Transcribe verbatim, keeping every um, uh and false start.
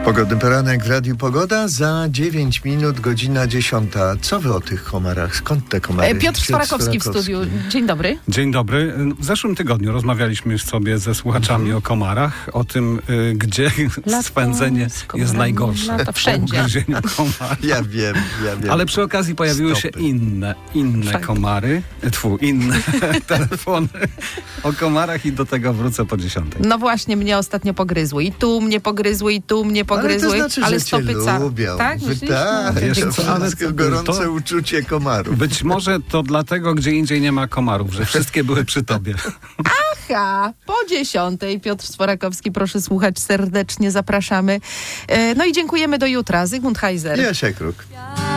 Pogodny poranek w Radiu Pogoda. Za dziewięć minut, godzina dziesiąta. Co wy o tych komarach? Skąd te komary? Piotr, Piotr Swarakowski w studiu. Dzień dobry. Dzień dobry. W zeszłym tygodniu rozmawialiśmy sobie ze słuchaczami mm-hmm. o komarach, o tym, y, gdzie Lato spędzenie jest najgorsze. Lata wszędzie. Ugryzieniu komara. Ja wiem, ja wiem. Ale przy okazji pojawiły Stopy. się inne, inne Szajby. komary. Tfu, inne telefony o komarach i do tego wrócę po dziesiątej. No właśnie, mnie ostatnio pogryzły. I tu mnie pogryzły, i tu mnie pogryzły. Ale to znaczy, ale że cię stopy ca... lubią. Tak, Wy, myślisz? tak, No, Wiesz to co, ale wszystko to- gorące to- uczucie komarów. Być może to dlatego, gdzie indziej nie ma komarów, że wszystkie były przy tobie. Aha, po dziesiątej. Piotr Swarakowski, proszę słuchać, serdecznie zapraszamy. E, no i dziękujemy do jutra. Zygmunt Heiser. Jasia Kruk.